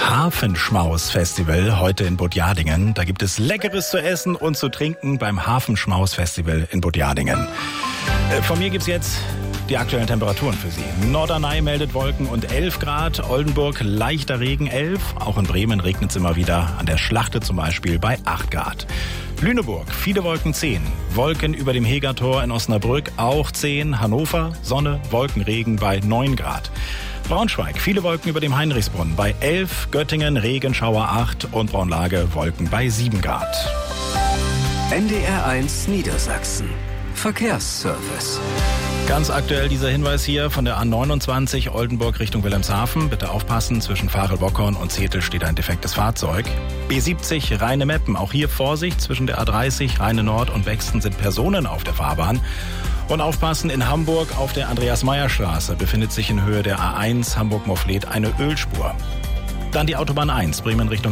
Hafenschmaus-Festival heute in Butjadingen. Da gibt es Leckeres zu essen und zu trinken beim Hafenschmaus-Festival in Butjadingen. Von mir gibt's jetzt die aktuellen Temperaturen für Sie. Norderney meldet Wolken und 11 Grad, Oldenburg leichter Regen 11, auch in Bremen regnet es immer wieder, an der Schlachte zum Beispiel bei 8 Grad. Lüneburg, viele Wolken 10, Wolken über dem Hegertor in Osnabrück auch 10, Hannover, Sonne, Wolkenregen bei 9 Grad. Braunschweig, viele Wolken über dem Heinrichsbrunnen bei 11, Göttingen, Regenschauer 8 und Braunlage, Wolken bei 7 Grad. NDR1 Niedersachsen. Verkehrsservice. Ganz aktuell dieser Hinweis hier von der A29 Oldenburg Richtung Wilhelmshaven. Bitte aufpassen, zwischen Farel-Bockhorn und Zetel steht ein defektes Fahrzeug. B70 Rheine-Meppen, auch hier Vorsicht, zwischen der A30 Rheine-Nord und Wexten sind Personen auf der Fahrbahn. Und aufpassen, in Hamburg auf der Andreas-Meyer-Straße befindet sich in Höhe der A1 Hamburg-Moffleth eine Ölspur. Dann die Autobahn 1, Bremen Richtung